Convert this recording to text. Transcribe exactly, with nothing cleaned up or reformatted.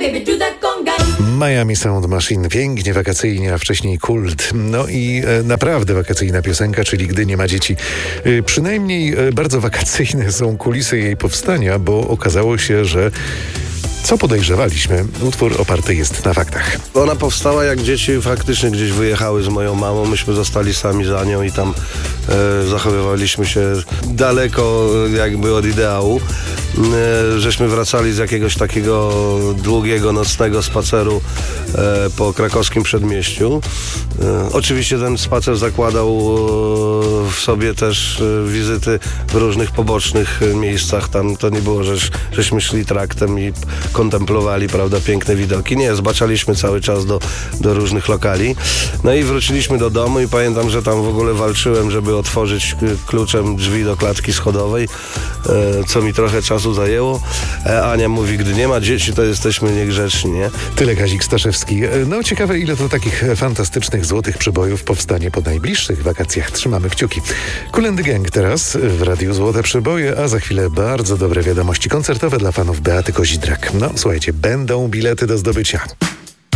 baby, do that conga. Miami Sound Machine, pięknie wakacyjnie, a wcześniej kult. No i e, naprawdę wakacyjna piosenka, czyli Gdy nie ma dzieci. E, przynajmniej e, bardzo wakacyjne są kulisy jej powstania, bo okazało się, że co podejrzewaliśmy, utwór oparty jest na faktach. Ona powstała, jak dzieci faktycznie gdzieś wyjechały z moją mamą. Myśmy zostali sami za nią i tam e, zachowywaliśmy się daleko jakby od ideału. E, żeśmy wracali z jakiegoś takiego długiego, nocnego spaceru e, po krakowskim przedmieściu. E, oczywiście ten spacer zakładał e, w sobie też e, wizyty w różnych pobocznych miejscach. Tam to nie było, że, żeśmy szli traktem i kontemplowali, prawda, piękne widoki. Nie, zbaczaliśmy cały czas do, do różnych lokali. No i wróciliśmy do domu i pamiętam, że tam w ogóle walczyłem, żeby otworzyć kluczem drzwi do klatki schodowej, e, co mi trochę czasu zajęło. E, Ania mówi, gdy nie ma dzieci, to jesteśmy niegrzeczni, nie? Tyle Kazik Staszewski. No ciekawe, ile to takich fantastycznych złotych przybojów powstanie po najbliższych wakacjach. Trzymamy kciuki. Kool and the Gang teraz w Radiu Złote Przeboje, a za chwilę bardzo dobre wiadomości koncertowe dla fanów Beaty Kozidrak. No słuchajcie, będą bilety do zdobycia.